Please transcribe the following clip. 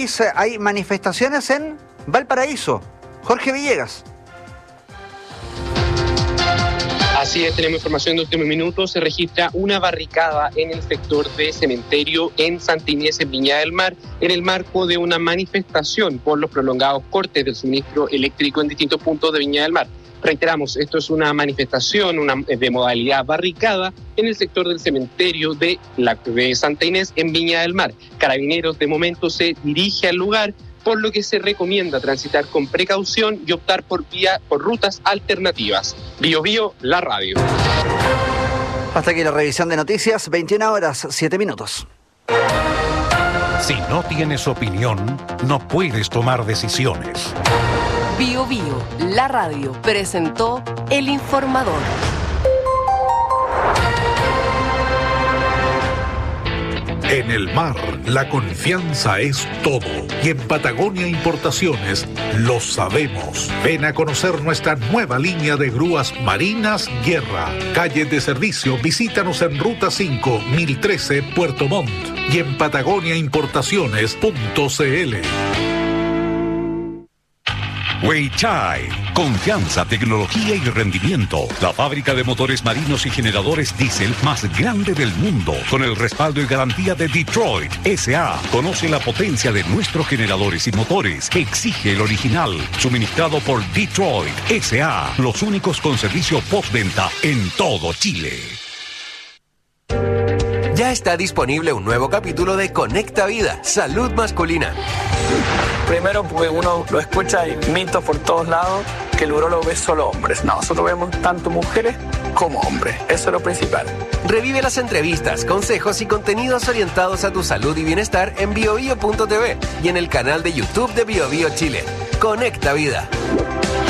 país hay manifestaciones en Valparaíso. Jorge Villegas. Así es, tenemos información de últimos minutos. Se registra una barricada en el sector de Cementerio en Santa Inés, en Viña del Mar, en el marco de una manifestación por los prolongados cortes del suministro eléctrico en distintos puntos de Viña del Mar. Reiteramos, esto es una manifestación de modalidad barricada en el sector del Cementerio de Santa Inés, en Viña del Mar. Carabineros de momento se dirige al lugar, por lo que se recomienda transitar con precaución y optar por rutas alternativas. Bio Bio, la radio. Hasta aquí la revisión de noticias, 21 horas, 7 minutos. Si no tienes opinión, no puedes tomar decisiones. Bio Bio, la radio, presentó El Informador. En el mar, la confianza es todo. Y en Patagonia Importaciones lo sabemos. Ven a conocer nuestra nueva línea de grúas Marinas Guerra. Calle de servicio, visítanos en Ruta 5, 1013, Puerto Montt. Y en patagoniaimportaciones.cl. Weichai, confianza, tecnología y rendimiento. La fábrica de motores marinos y generadores diésel más grande del mundo, con el respaldo y garantía de Detroit S.A. Conoce la potencia de nuestros generadores y motores. Exige el original, suministrado por Detroit S.A. Los únicos con servicio postventa en todo Chile. Ya está disponible un nuevo capítulo de Conecta Vida, Salud Masculina. Primero, porque uno lo escucha y mitos por todos lados, que el urólogo ve solo hombres. No, nosotros vemos tanto mujeres como hombres. Eso es lo principal. Revive las entrevistas, consejos y contenidos orientados a tu salud y bienestar en biobio.tv y en el canal de YouTube de Bio Bio Chile. Conecta Vida.